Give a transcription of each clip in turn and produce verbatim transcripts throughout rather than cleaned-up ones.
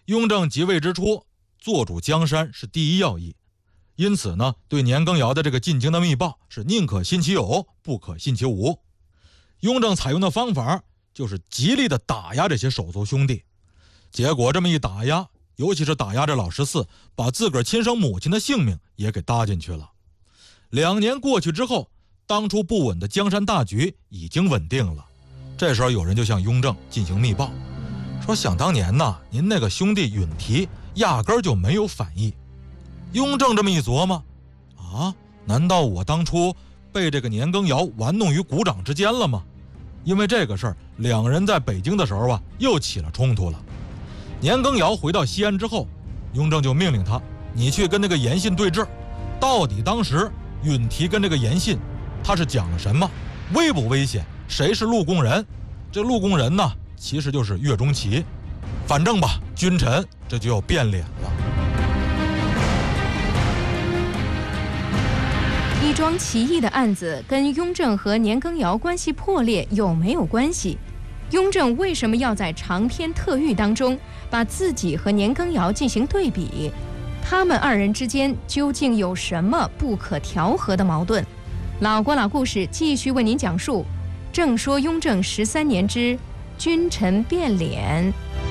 雍正即位之初，做主江山是第一要义，因此呢，对年羹尧的这个进京的密报是宁可信其有，不可信其无。雍正采用的方法就是极力的打压这些手足兄弟，结果这么一打压，尤其是打压这老十四，把自个儿亲生母亲的性命也给搭进去了。两年过去之后，当初不稳的江山大局已经稳定了。这时候有人就向雍正进行密报，说想当年呐，您那个兄弟允提压根儿就没有反意。雍正这么一琢磨，啊，难道我当初被这个年羹尧玩弄于股掌之间了吗？因为这个事儿，两个人在北京的时候啊，又起了冲突了。年羹尧回到西安之后，雍正就命令他，你去跟那个严信对质，到底当时允提跟这个严信他是讲了什么，危不危险，谁是陆公人？这陆公人呢，其实就是岳钟琪。反正吧，君臣这就要变脸了。 一桩奇异的案子跟雍正和年羹尧关系破裂有没有关系？雍正为什么要在长篇特谕当中把自己和年羹尧进行对比？他们二人之间究竟有什么不可调和的矛盾？老郭老故事继续为您讲述。正说雍正十三年之君臣变脸。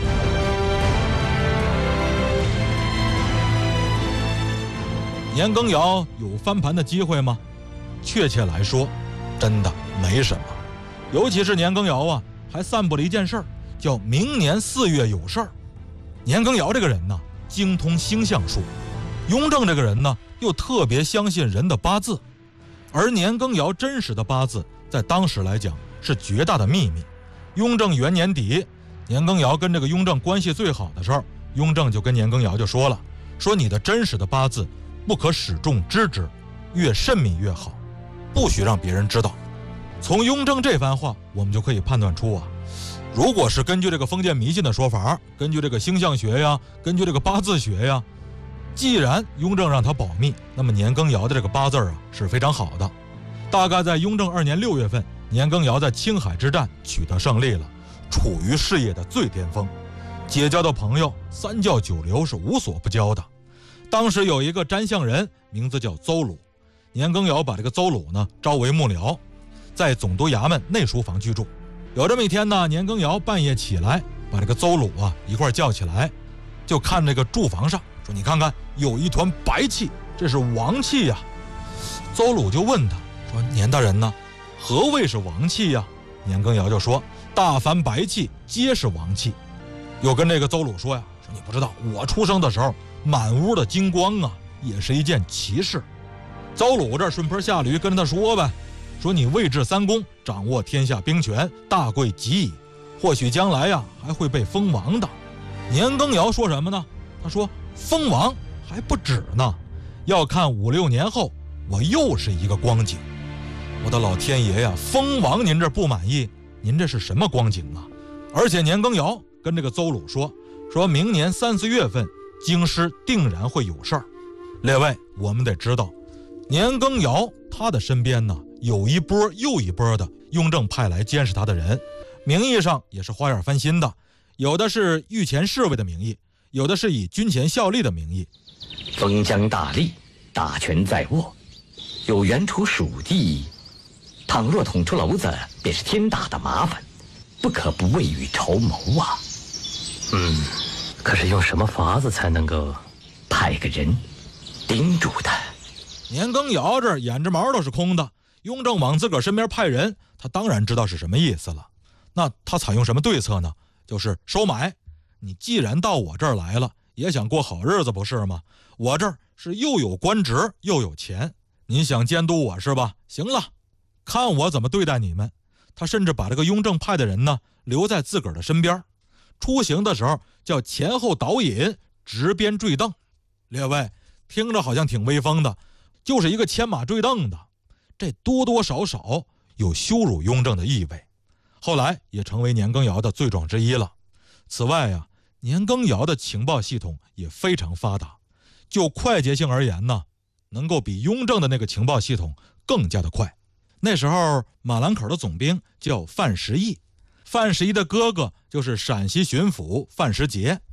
年羹尧有翻盘的机会吗？确切来说，真的没什么。尤其是年羹尧啊，还散布了一件事儿，叫明年四月有事儿。年羹尧这个人呢，精通星象术；雍正这个人呢，又特别相信人的八字。而年羹尧真实的八字，在当时来讲是绝大的秘密。雍正元年底，年羹尧跟这个雍正关系最好的时候，雍正就跟年羹尧就说了，说你的真实的八字不可使众知之，越慎密越好，不许让别人知道。从雍正这番话，我们就可以判断出啊，如果是根据这个封建迷信的说法，根据这个星象学呀，根据这个八字学呀，既然雍正让他保密，那么年羹尧的这个八字啊是非常好的。大概在雍正二年六月份，年羹尧在青海之战取得胜利了，处于事业的最巅峰，结交的朋友三教九流是无所不交的。当时有一个占相人，名字叫邹鲁，年羹尧把这个邹鲁呢招为幕僚，在总督衙门内书房居住。有这么一天呢，年羹尧半夜起来，把这个邹鲁啊一块叫起来，就看这个住房上，说你看看有一团白气，这是王气呀。邹鲁就问他说，年大人呢，何谓是王气呀？年羹尧就说，大凡白气皆是王气。又跟这个邹鲁说呀，说你不知道我出生的时候满屋的金光啊，也是一件奇事。邹鲁这顺坡下驴跟他说呗，说你位至三公，掌握天下兵权，大贵极矣，或许将来呀还会被封王的。年羹尧说什么呢？他说封王还不止呢，要看五六年后我又是一个光景。我的老天爷呀，封王您这不满意，您这是什么光景啊？而且年羹尧跟这个邹鲁说，说明年三四月份京师定然会有事儿。列位，我们得知道，年羹尧他的身边呢有一波又一波的雍正派来监视他的人，名义上也是花样翻新的，有的是御前侍卫的名义，有的是以军前效力的名义。 封疆大吏，大权在握，有原处属地，倘若捅出篓子，便是天大的麻烦，不可不未雨绸缪啊。 嗯，可是用什么法子才能够派个人盯住他？ 年羹尧这眼着毛都是空的，雍正往自个儿身边派人，他当然知道是什么意思了。那他采用什么对策呢？就是收买。你既然到我这儿来了，也想过好日子不是吗？我这儿是又有官职又有钱，你想监督我是吧？行了，看我怎么对待你们。他甚至把这个雍正派的人呢留在自个儿的身边，出行的时候叫前后导引，执鞭坠镫。列位，听着好像挺威风的，就是一个牵马坠镫的，这多多少少有羞辱雍正的意味。后来也成为年羹尧的罪状之一了。此外啊，年羹尧的情报系统也非常发达，就快捷性而言呢，能够比雍正的那个情报系统更加的快。那时候马兰口的总兵叫范时义，范时义的哥哥就是陕西巡抚范时杰。